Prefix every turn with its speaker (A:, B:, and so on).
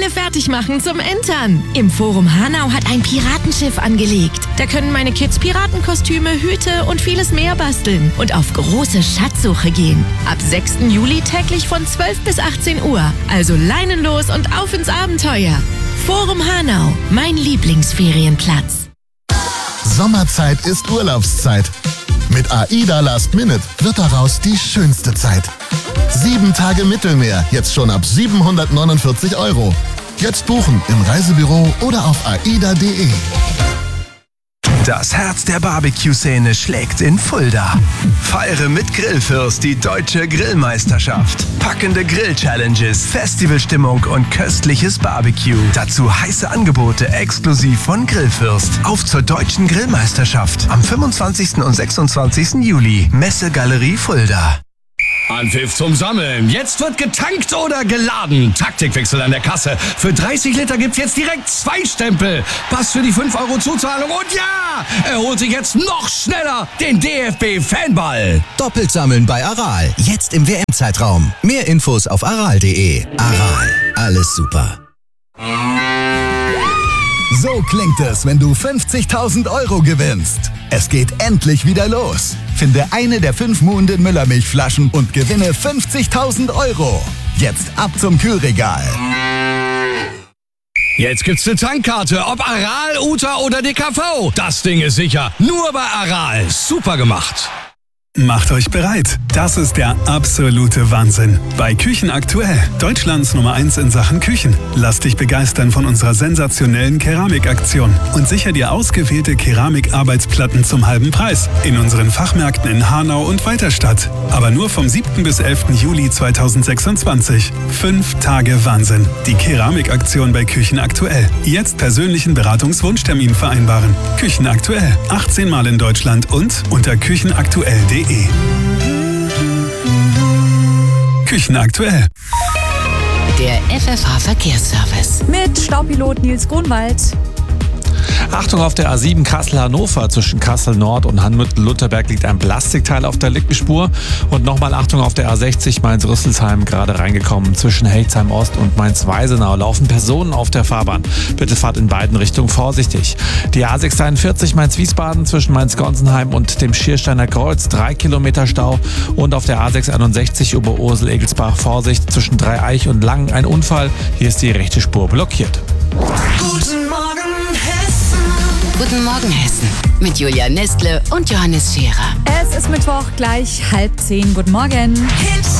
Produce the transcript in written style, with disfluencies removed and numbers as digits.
A: Schiffe fertig machen zum Entern. Im Forum Hanau hat ein Piratenschiff angelegt. Da können meine Kids Piratenkostüme, Hüte und vieles mehr basteln und auf große Schatzsuche gehen. Ab 6. Juli täglich von 12 bis 18 Uhr. Also Leinen los und auf ins Abenteuer. Forum Hanau, mein Lieblingsferienplatz.
B: Sommerzeit ist Urlaubszeit. Mit AIDA Last Minute wird daraus die schönste Zeit. 7 Tage Mittelmeer, jetzt schon ab 749 €. Jetzt buchen im Reisebüro oder auf aida.de.
C: Das Herz der Barbecue-Szene schlägt in Fulda. Feiere mit Grillfürst die deutsche Grillmeisterschaft. Packende Grill-Challenges, Festivalstimmung und köstliches Barbecue. Dazu heiße Angebote exklusiv von Grillfürst. Auf zur deutschen Grillmeisterschaft am 25. und 26. Juli. Messegalerie Fulda.
D: Anpfiff zum Sammeln. Jetzt wird getankt oder geladen. Taktikwechsel an der Kasse. Für 30 Liter gibt's jetzt direkt 2 Stempel. Pass für die 5 € Zuzahlung. Und ja, er holt sich jetzt noch schneller den DFB-Fanball.
E: Doppelt sammeln bei Aral. Jetzt im WM-Zeitraum. Mehr Infos auf aral.de. Aral. Alles super.
F: So klingt es, wenn du 50.000 € gewinnst. Es geht endlich wieder los. Finde eine der 5 Muhnden Müllermilchflaschen und gewinne 50.000 €. Jetzt ab zum Kühlregal.
D: Jetzt gibt's eine Tankkarte, ob Aral, Uta oder DKV. Das Ding ist sicher. Nur bei Aral. Super gemacht.
G: Macht euch bereit. Das ist der absolute Wahnsinn. Bei Küchen aktuell. Deutschlands Nummer 1 in Sachen Küchen. Lass dich begeistern von unserer sensationellen Keramikaktion und sicher dir ausgewählte Keramikarbeitsplatten zum halben Preis. In unseren Fachmärkten in Hanau und Weiterstadt. Aber nur vom 7. bis 11. Juli 2026. 5 Tage Wahnsinn. Die Keramikaktion bei Küchen aktuell. Jetzt persönlichen Beratungswunschtermin vereinbaren. Küchen aktuell. 18 Mal in Deutschland und unter küchenaktuell.de. Küchen aktuell.
H: Der FFH Verkehrsservice.
I: Mit Staupilot Nils Grunwald.
J: Achtung, auf der A7 Kassel-Hannover zwischen Kassel Nord und Hannmüttel-Lutherberg liegt ein Plastikteil auf der linken Spur. Und nochmal Achtung, auf der A60 Mainz-Rüsselsheim gerade reingekommen. Zwischen Hechtsheim Ost und Mainz-Weisenau laufen Personen auf der Fahrbahn. Bitte fahrt in beiden Richtungen vorsichtig. Die A641 Mainz-Wiesbaden zwischen Mainz-Gonsenheim und dem Schiersteiner Kreuz 3 Kilometer Stau. Und auf der A661 Oberursel-Egelsbach Vorsicht zwischen Dreieich und Langen ein Unfall. Hier ist die rechte Spur blockiert.
H: Guten Morgen, Hessen. Guten Morgen, Hessen. Mit Julia Nestle und Johannes Scherer.
I: Es ist Mittwoch, gleich 9:30. Guten Morgen.